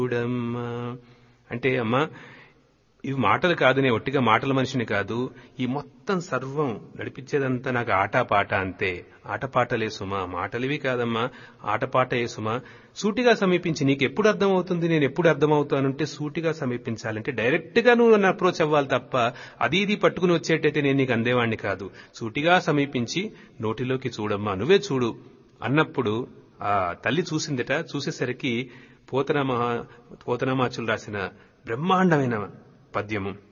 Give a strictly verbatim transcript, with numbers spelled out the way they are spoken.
చూడమ్మా అంటే అమ్మా ఇవి మాటలు కాదు, నేను ఒట్టిగా మాటల మనిషిని కాదు, ఈ మొత్తం సర్వం నడిపించేదంతా నాకు ఆటపాట అంతే. ఆటపాటలే సుమా, మాటలివి కాదమ్మా, ఆటపాటే సుమా. సూటిగా సమీపించి నీకు ఎప్పుడు అర్థమవుతుంది, నేను ఎప్పుడు అర్థమవుతానంటే సూటిగా సమీపించాలంటే డైరెక్ట్ గా నువ్వు నన్ను అప్రోచ్ అవ్వాలి తప్ప అది ఇది పట్టుకుని వచ్చేటైతే నేను నీకు అందేవాణ్ణి కాదు. సూటిగా సమీపించి నోటిలోకి చూడమ్మా, నువ్వే చూడు అన్నప్పుడు ఆ తల్లి చూసిందట. చూసేసరికి పోతన మహా పోతనమాచులు రాసిన బ్రహ్మాండమైన పద్యము.